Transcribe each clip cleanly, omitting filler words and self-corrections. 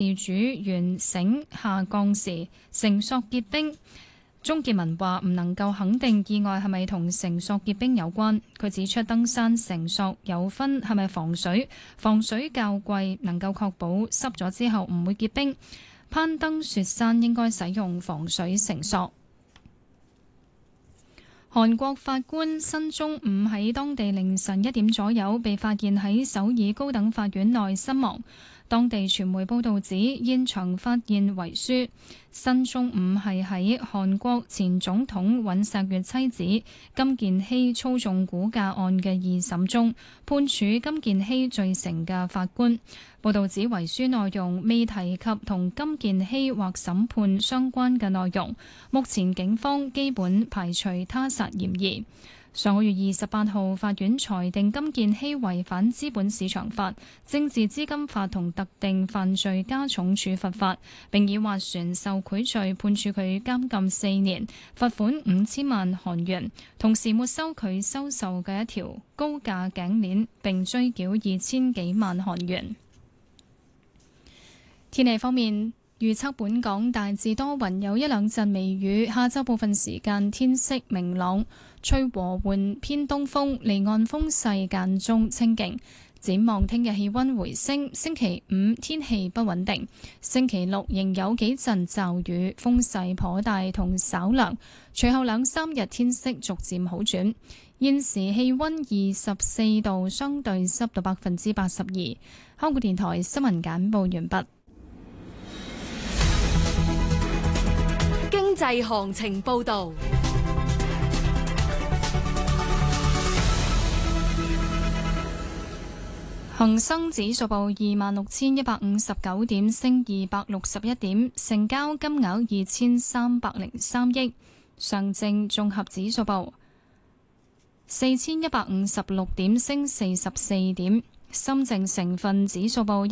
事主完繩下降時繩索結冰。鍾建文話唔能夠肯定意外係咪同繩索結冰有關。佢指出登山繩索有分係咪防水，防水較貴，能夠確保濕咗之後唔會結冰。攀登雪山應該使用防水繩索。韓國法官申中午喺當地凌晨1點左右被發現喺首爾高等法院內身亡。當地傳媒報導指，現場發現遺書。申中午係喺韓國前總統尹錫悅妻子金建希操縱股價案嘅二審中判處金建希罪成嘅法官。報導指遺書內容未提及同金建希或審判相關嘅內容。目前警方基本排除他殺嫌疑。上個月28號，法院裁定金建希違反資本市場法、政治資金法同特定犯罪加重處罰法，並以斡旋受賄罪判處佢監禁4年，罰款5000萬韓元，同時沒收佢收受嘅一條高價頸鏈，並追繳2000幾萬韓元。天氣方面，預測本港大致多雲，有一兩陣微雨，下晝部分時間天色明朗，吹和緩偏東風，離岸風勢間中清勁。展望聽日氣溫回升，星期五天氣不穩定，星期六仍有幾陣驟雨，風勢頗大同稍涼，隨後2-3日天色逐漸好轉。現時氣溫24度，相對濕度82%。香港電台新聞簡報完畢。 經濟行情報道。 恒生指數報26,159點，升261點，成交金額2303億。上證綜合指數報4,156點，升44點。深證成分指數報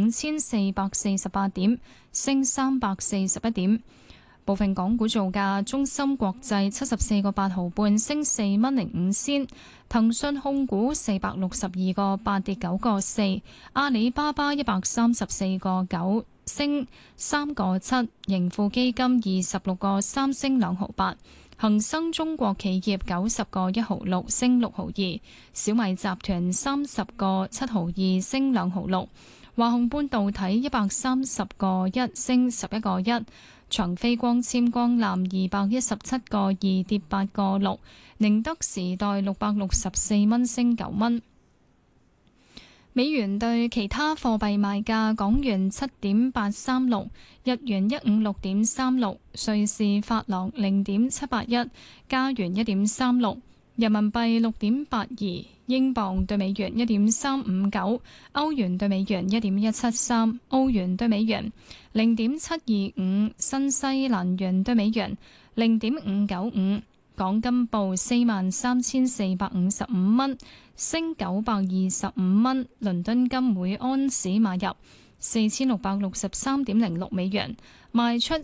15,448點，升341點。部分港股造價：中芯國際74個8毫半，升4蚊05仙；騰訊控股462個8，跌9個4；阿里巴巴134個9，升3個7；盈富基金26個3，升2毫8；恒生中國企業90個1毫6，升6毫2；小米集團30個7毫2，升2毫6；華虹半導體130個1，升11個1。長飛光纖光纜217個2，跌8個6，寧德時代664蚊，升9蚊。美元對其他貨幣賣價：港元7.836，日元156.36，瑞士法郎0.781，加元1.36，人民幣6.82，英鎊對美元1.359，歐元對美元1.173，澳元對美元0.725，新西蘭元對美元0.595。港金報43,455蚊，升925蚊。倫敦金每安士買入4,663.06美元，賣出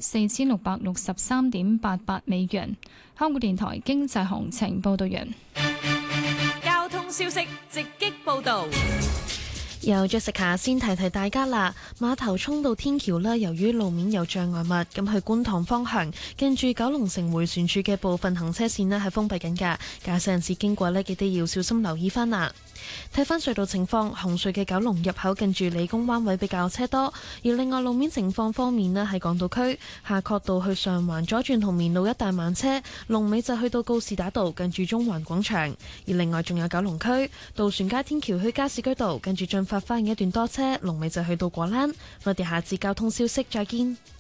4,663.88美元。香港電台經濟行情報道完。 交通消息直擊報道。 由 Jessica 先提提大家啦，馬頭涌道天橋啦，由於路面有障礙物，咁去觀塘方向近住九龍城迴旋處嘅部分行車線呢係封閉緊㗎，駕駛人士經過呢，記得要小心留意翻啦。睇翻隧道情況，紅隧嘅九龍入口近住理工灣位比較車多，而另外路面情況方面呢，喺港島區夏慤道去上環左轉同棉路一帶慢車，龍尾就去到告士打道近住中環廣場，而另外仲有九龍區渡船街天橋去加士居道近住進發花園一段多車，龍尾就去到果欄。我哋下次交通消息再見。